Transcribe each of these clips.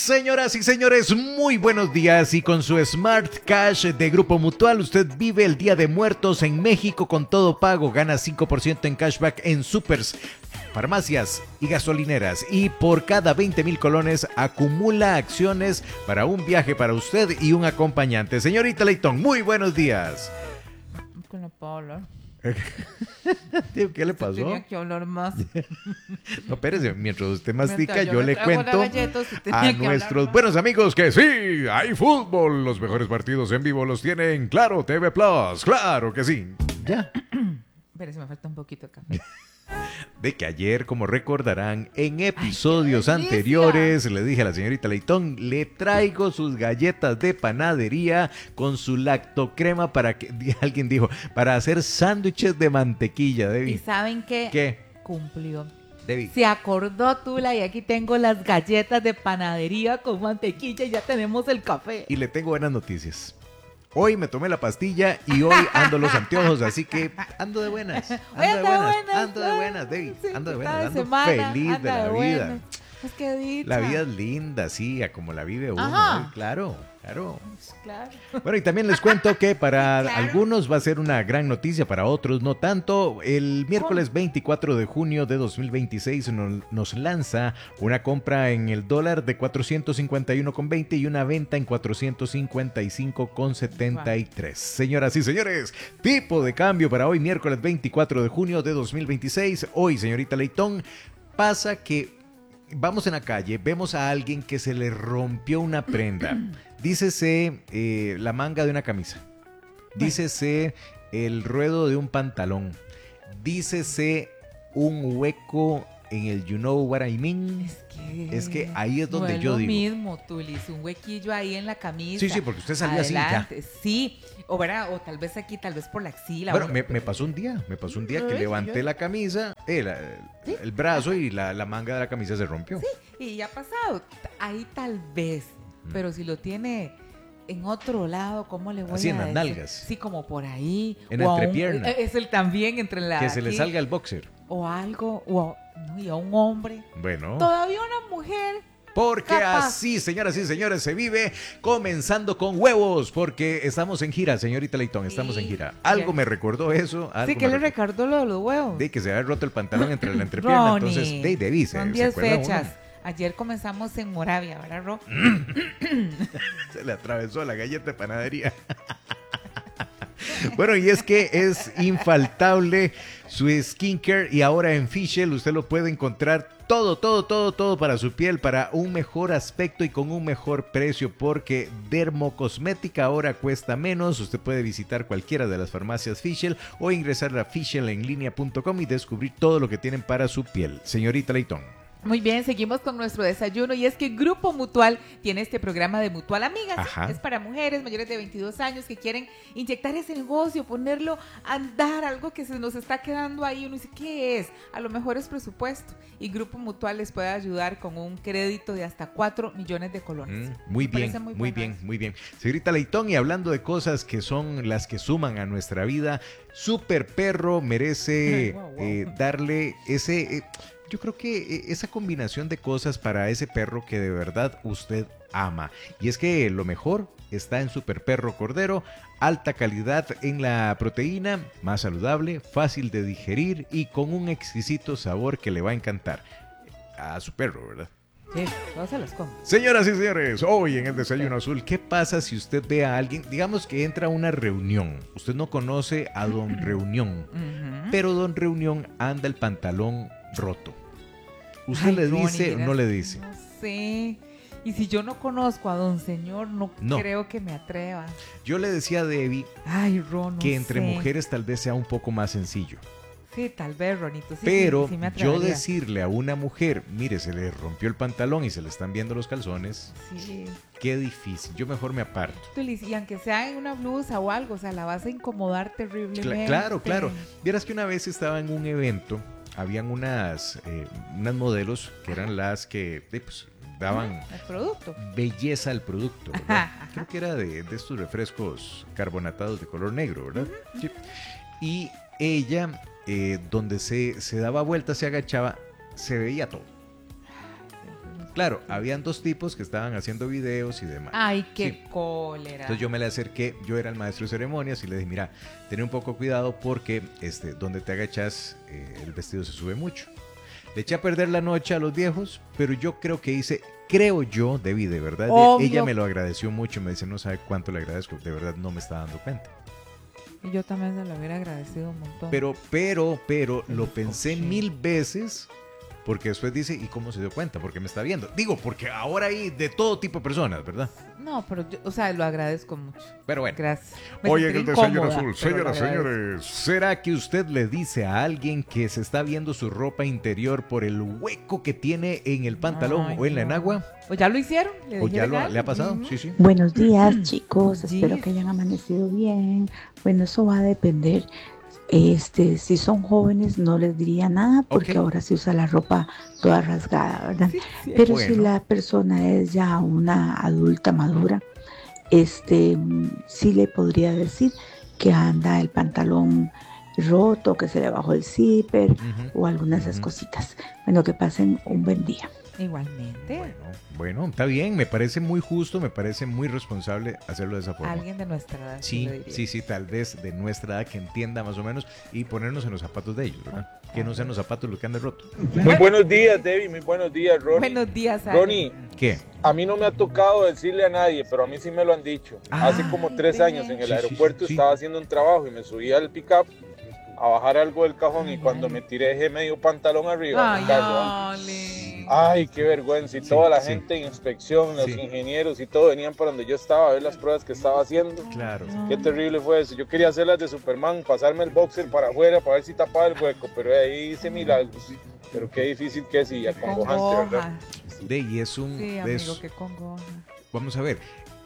Señoras y señores, muy buenos días y con su Smart Cash de Grupo Mutual usted vive el Día de Muertos en México con todo pago, gana 5% en cashback en supers, farmacias y gasolineras y por cada 20,000 colones acumula acciones para un viaje para usted y un acompañante. Señorita Leitón, muy buenos días. Que no puedo hablar. ¿Qué le pasó? Tenía que hablar más. No, espérese, mientras usted mastica, Mientras yo le cuento a nuestros buenos amigos que sí, hay fútbol. Los mejores partidos en vivo los tienen Claro TV Plus, claro que sí. Ya. Espérese, me falta un poquito de café. De que ayer, como recordarán, en episodios anteriores, le dije a la señorita Leitón, le traigo sus galletas de panadería con su lactocrema para que, alguien dijo, para hacer sándwiches de mantequilla, Debbie. ¿Y saben qué? ¿Qué? Cumplió. Debbie. Se acordó Tula y aquí tengo las galletas de panadería con mantequilla y ya tenemos el café. Y le tengo buenas noticias. Hoy me tomé la pastilla y hoy ando los anteojos, así que ando de buenas. Ando de buenas, Debbie. Ando de buenas, ando feliz de la vida. Es que dicha. La vida es linda, sí, a como la vive uno. Ajá. Claro. Claro. Bueno, y también les cuento que para algunos va a ser una gran noticia, para otros no tanto. El miércoles 24 de junio de 2026 nos lanza una compra en el dólar de 451,20 y una venta en 455,73. Señoras y señores, tipo de cambio para hoy, miércoles 24 de junio de 2026. Hoy, señorita Leitón, pasa que vamos en la calle, vemos a alguien que se le rompió una prenda. Dícese la manga de una camisa. Dícese el ruedo de un pantalón. Dícese un hueco en el you know what I mean. Es que ahí es donde yo digo. No es lo mismo, Tulis, un huequillo ahí en la camisa. Sí, porque usted salió adelante, así ya. Sí, o tal vez aquí, tal vez por la axila. Bueno, me pasó un día que levanté la camisa, el brazo y la manga de la camisa se rompió. Sí, y ya ha pasado. Ahí tal vez, pero si lo tiene en otro lado, ¿cómo le voy a decir? Así en las nalgas. Sí, como por ahí. En la entrepierna. Es el también entre la... Que se le salga el boxer. O algo, y a un hombre. Bueno. Todavía una mujer. Porque así, señoras y señores, se vive comenzando con huevos, porque estamos en gira, señorita Leitón, estamos en gira. Algo me recordó eso. Sí, ¿qué le recordó lo de los huevos? De que se había roto el pantalón entre la entrepierna, entonces, de son 10 fechas. Ayer comenzamos en Moravia, ¿verdad, Ro? Se le atravesó la galleta de panadería. Bueno, y es que es infaltable su skincare y ahora en Fischl usted lo puede encontrar todo para su piel, para un mejor aspecto y con un mejor precio, porque dermocosmética ahora cuesta menos. Usted puede visitar cualquiera de las farmacias Fischl o ingresar a fischelenlinea.com y descubrir todo lo que tienen para su piel. Señorita Leitón. Muy bien, seguimos con nuestro desayuno y es que Grupo Mutual tiene este programa de Mutual Amigas. Ajá. Es para mujeres mayores de 22 años que quieren inyectar ese negocio, ponerlo a andar, algo que se nos está quedando ahí. Uno dice, ¿qué es? A lo mejor es presupuesto y Grupo Mutual les puede ayudar con un crédito de hasta 4 millones de colones. Muy bien. Señorita Leitón, y hablando de cosas que son las que suman a nuestra vida, Super Perro merece darle ese... Yo creo que esa combinación de cosas para ese perro que de verdad usted ama. Y es que lo mejor está en Super Perro Cordero, alta calidad en la proteína, más saludable, fácil de digerir y con un exquisito sabor que le va a encantar a su perro, ¿verdad? Sí, no se los come. Señoras y señores, hoy en el Desayuno Azul, ¿qué pasa si usted ve a alguien, digamos que entra a una reunión, usted no conoce a Don Reunión, pero Don Reunión anda el pantalón roto? ¿Usted le dice o no le dice? No sé. Y si yo no conozco a Don Señor, no creo que me atreva. Yo le decía a Debbie que entre mujeres tal vez sea un poco más sencillo. Sí, tal vez, Ronito. Sí, pero sí me yo decirle a una mujer, mire, se le rompió el pantalón y se le están viendo los calzones. Sí. Qué difícil. Yo mejor me aparto. Y aunque sea en una blusa o algo, o sea, la vas a incomodar terriblemente. Claro. Vieras que una vez estaba en un evento, habían unas modelos que eran las que daban el producto. Belleza al producto, ¿verdad? Creo que era de estos refrescos carbonatados de color negro, ¿verdad? Sí. Y ella, donde se daba vuelta, se agachaba, se veía todo. Claro, habían dos tipos que estaban haciendo videos y demás. Ay, qué Sí. cólera. Entonces yo me le acerqué, yo era el maestro de ceremonias y le dije, mira, ten un poco cuidado porque donde te agachas el vestido se sube mucho. Le eché a perder la noche a los viejos, pero yo creo yo, debí de verdad. Obvio. Ella me lo agradeció mucho, me dice, no sabe cuánto le agradezco, de verdad no me está dando cuenta. Y yo también se lo hubiera agradecido un montón. Pero lo pensé 1000 veces. Porque después dice, ¿y cómo se dio cuenta? Porque me está viendo. Digo, porque ahora hay de todo tipo de personas, ¿verdad? No, pero yo, o sea, lo agradezco mucho. Pero bueno. Gracias. Oye, sentí el de Señor incómoda, Azul, pero lo señoras, agradezco. señores, ¿será que usted le dice a alguien que se está viendo su ropa interior por el hueco que tiene en el pantalón Ay, o en la no. enagua? ¿O ya lo hicieron? ¿Le ¿O ya dijeron le ha algo? pasado? Ujú. Sí, sí. Buenos días, chicos. Espero Sí. que hayan amanecido bien. Bueno, eso va a depender. Si son jóvenes no les diría nada porque Ok. ahora se usa la ropa toda rasgada, ¿verdad? Sí, sí. Pero si Bueno. la persona es ya una adulta madura, sí le podría decir que anda el pantalón roto, que se le bajó el zipper Ujú. o algunas de esas Ujú. cositas. Bueno, que pasen un buen día. Igualmente. Bueno, está bien, me parece muy justo, me parece muy responsable hacerlo de esa forma. Alguien de nuestra edad. Sí, lo diría. sí, tal vez de nuestra edad que entienda más o menos y ponernos en los zapatos de ellos, ¿verdad? Que no sean los zapatos los que ande roto. Muy buenos días, Debbie. Muy buenos días, Ronnie. Buenos días, Ale. Ronnie, ¿Qué? a mí no me ha tocado decirle a nadie, pero a mí sí me lo han dicho. Ah, Hace como 3 años en el sí, sí, aeropuerto sí. estaba haciendo un trabajo y me subí al pick-up a bajar algo del cajón y cuando me tiré dejé medio pantalón arriba del Ay, carro. ¿ah? Ale. Ay, qué vergüenza. Y Sí, toda la sí. gente en inspección, los Sí. ingenieros y todo venían para donde yo estaba a ver las pruebas que estaba haciendo. Claro. Qué terrible fue eso. Yo quería hacer las de Superman, pasarme el boxer para afuera para ver si tapaba el hueco, pero ahí hice milagros. Pero qué difícil que es y acongojante, ¿verdad? Congoja. Y es un... Sí, es- amigo, qué congoja. vamos a ver,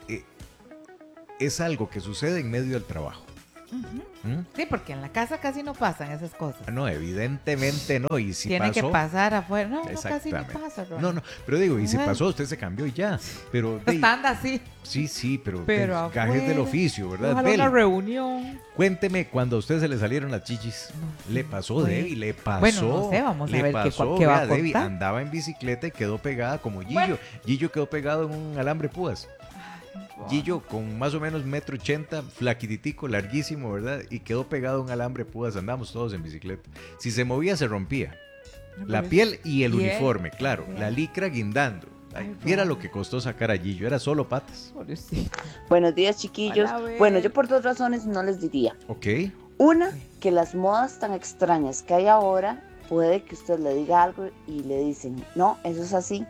es algo que sucede en medio del trabajo. Ujú. ¿Mm? Sí, porque en la casa casi no pasan esas cosas. No, evidentemente no. Y si Tiene pasó, que pasar afuera. No, no, casi no Exactamente. pasa, Ronnie. No, pero digo, y si Bueno. pasó, usted se cambió y ya. Pero Pues anda así. sí, pero Pero gajes del afuera. oficio, ¿verdad? Ojalá una Bel, reunión. cuénteme cuando a usted se le salieron las chichis. No, Le pasó, bueno. Debbie, le pasó. Bueno, no sé, vamos a le ver pasó, qué va a vea, Debbie, contar. andaba en bicicleta y quedó pegada como Gillo. Bueno. Gillo quedó pegado en un alambre púas. Gillo con más o menos 1,80 m, flaquititico, larguísimo, ¿verdad? Y quedó pegado a un alambre púas, andamos todos en bicicleta. Si se movía, se rompía. La piel y el Piel. uniforme, claro. Piel. La licra guindando. Ay, Ay, viera Ron. lo que costó sacar a Gillo, era solo patas. Pobrecito. Buenos días, chiquillos. Hola, Bel. Bueno, yo por 2 razones no les diría. Ok. Una, que las modas tan extrañas que hay ahora, puede que usted le diga algo y le dicen, no, eso es así.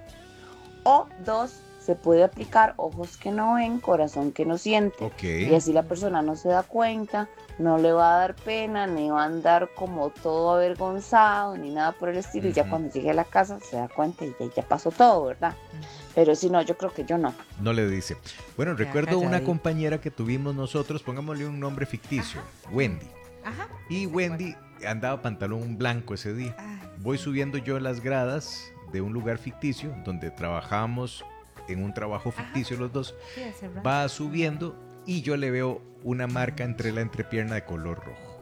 O 2, se puede aplicar ojos que no ven, corazón que no siente. Ok. Y así la persona no se da cuenta, no le va a dar pena, ni va a andar como todo avergonzado, ni nada por el estilo. Y ya Ujú. cuando llegue a la casa se da cuenta y ya pasó todo, ¿verdad? Pero si no, yo creo que yo no. No le dice. Bueno, Ya, recuerdo una calladito. compañera que tuvimos nosotros, pongámosle un nombre ficticio, Wendy. Ajá. Y Wendy andaba pantalón blanco ese día. Ay, Voy subiendo yo las gradas de un lugar ficticio donde trabajamos en un trabajo ficticio los dos. sí, ese Ron. Va subiendo y yo le veo una marca entre la entrepierna de color rojo.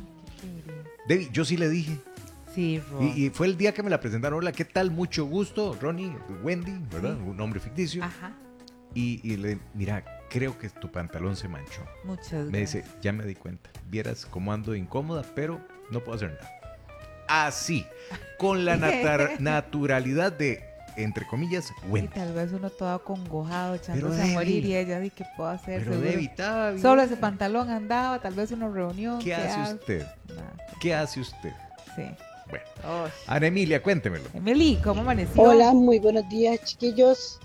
Debbie, yo sí le dije. Sí, Ron. Y fue el día que me la presentaron. Hola, ¿qué tal? Mucho gusto, Ronnie, Wendy, ¿verdad? Sí. Un nombre ficticio. Ajá. Y le mira, creo que tu pantalón se manchó. Muchas Me dice, ya me di cuenta. Vieras cómo ando incómoda, pero no puedo hacer nada. Así, con la naturalidad de, entre comillas, Y Wendy. tal vez uno todo acongojado, echándose Pero, a morir Debbie. y ella di que puedo hacer. Pero seguro. Debbie, estaba bien. Solo ese pantalón andaba, tal vez una reunión. ¿Qué hace hago? usted? Nada, ¿Qué hace usted? sí. Bueno, Oh. Ana Emilia, cuéntemelo. Emily, ¿cómo amaneció? Hola, muy buenos días, chiquillos.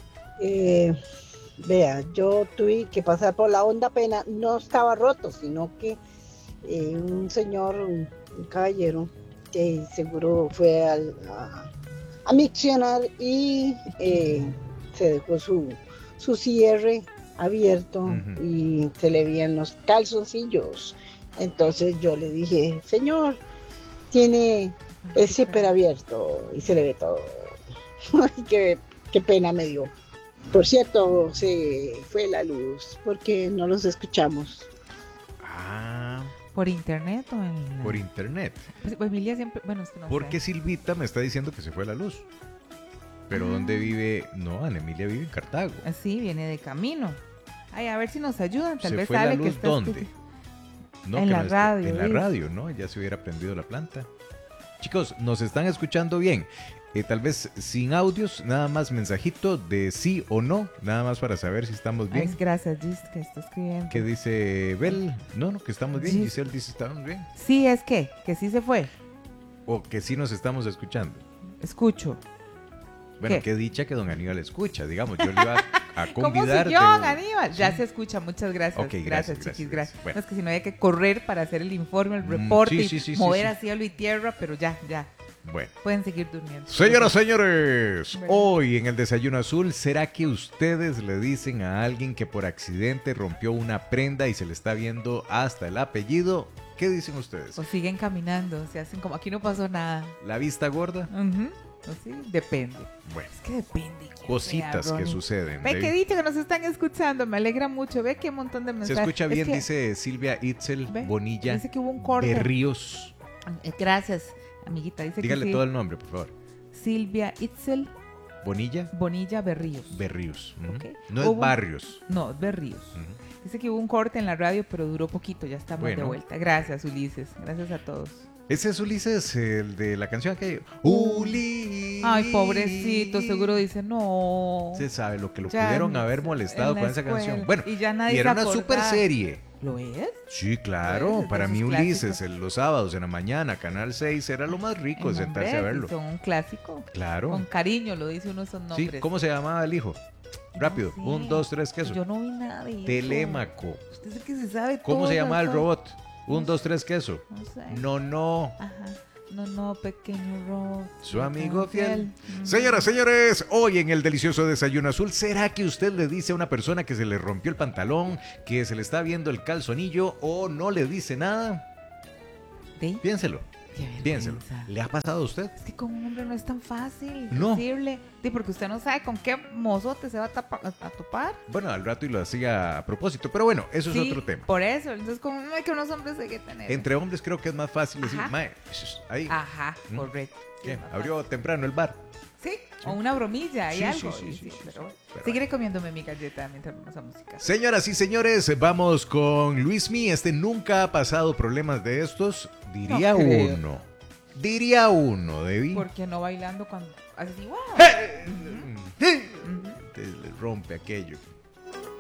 Vea, yo tuve que pasar por la honda pena, no estaba roto, sino que un señor, un caballero, que seguro fue a miccionar y se dejó su cierre abierto Ujú. y se le veían los calzoncillos. Entonces yo le dije, señor, tiene el zipper abierto y se le ve todo. Ay, qué pena me dio. Por cierto, se fue la luz porque no los escuchamos. Ah, ¿Por internet o en la... por internet. Pues Emilia siempre... Bueno, es que no Porque sé. Silvita me está diciendo que se fue la luz. Pero ¿dónde vive? No, Ana Emilia vive en Cartago. Sí, viene de camino. Ay, a ver si nos ayudan. Tal ¿Se vez fue la Ale que luz está dónde? No, En que la no está- radio, En la dice. radio, ¿no? Ya se hubiera prendido la planta. Chicos, nos están escuchando bien. Tal vez sin audios, nada más mensajito de sí o no, nada más para saber si estamos Ay, bien. gracias, Gis, que está escribiendo. ¿Qué dice Bel? No, que estamos bien. Sí. Giselle dice estamos bien. Sí, es que sí se fue. O que sí nos estamos escuchando. Escucho. Bueno, ¿Qué? qué dicha que don Aníbal escucha, digamos. Yo le iba a ¿Cómo convidar. siguió, Aníbal? Ya se escucha, muchas gracias. Ok, gracias, gracias, chiquis, gracias. gracias. Bueno. No, es que si no hay que correr para hacer el informe, el reporte, sí, sí, y sí, mover sí. a cielo y tierra, pero ya. Bueno. Pueden seguir durmiendo. Señoras, señores, Bueno. hoy en el Desayuno Azul, ¿será que ustedes le dicen a alguien que por accidente rompió una prenda y se le está viendo hasta el apellido? ¿Qué dicen ustedes? O siguen caminando, se hacen como aquí no pasó nada. ¿La vista gorda? Ujú. O sí, depende. Bueno, Es que depende. quién cositas sea, que Ronnie. suceden. Ve de- que dicho que nos están escuchando, me alegra mucho. Ve que un montón de Se mensajes. escucha Es bien, que- dice Silvia Itzel Ve, Bonilla dice que hubo un corte. Berríos. Gracias, amiguita. Dice Dígale que sí. todo el nombre, por favor. Silvia Itzel Bonilla Bonilla Berríos. Berríos. Ujú. Ok. No es Hubo- Barrios. No, es Berríos. Ujú. Dice que hubo un corte en la radio, pero duró poquito. Ya estamos de Bueno. vuelta. Gracias, Ulises. Gracias a todos. Ese es Ulises, el de la canción que... Ulises. Ay, pobrecito. Seguro dice, no. Se sabe lo que lo Ya pudieron no haber sé, molestado en la con esa escuela. canción. Bueno, Y ya nadie y era se una super acordaba. serie. ¿Lo es? Sí, claro. Pues, de Para esos mí Ulises, clásicos. los sábados en la mañana, Canal 6, era lo más rico de sentarse a Hombre, verlo. Son un clásico. Claro. Con cariño lo dice uno esos Sí, nombres. ¿cómo se llamaba el hijo? Rápido. No sé. 1, 2, 3, queso. Yo no vi nada de eso. Telémaco. Usted es el que se sabe ¿Cómo todo, se llamaba el doctor. robot? 1, 2, 3, queso. No sé. No. Ajá. No, pequeño robot. Su amigo fiel. Mm. Señoras, señores, hoy en el delicioso Desayuno Azul, ¿será que usted le dice a una persona que se le rompió el pantalón, que se le está viendo el calzonillo o no le dice nada? ¿Sí? Piénselo, Qué piénselo. vergüenza. ¿Le ha pasado a usted? Es que con un hombre no es tan fácil No. decirle. Sí, porque usted no sabe con qué mozote se va a topar. Bueno, al rato y lo hacía a propósito, pero bueno, eso es Sí, otro tema. Por eso. Entonces, como que unos hombres hay que tener. Entre hombres creo que es más fácil decir, Ajá. mae, ahí, Ajá, ¿Mm? correcto. ¿qué? Es más Abrió temprano el bar. Sí, o una bromilla y Sí, algo. sí, y sí, sí, sí, pero sí. Pero seguiré comiéndome mi galleta mientras vamos a música. Señoras y señores, vamos con Luismi. Este nunca ha pasado problemas de estos. Diría No creo. uno. Diría uno, Debbie. Porque no bailando cuando hace así, wow. Te le rompe aquello.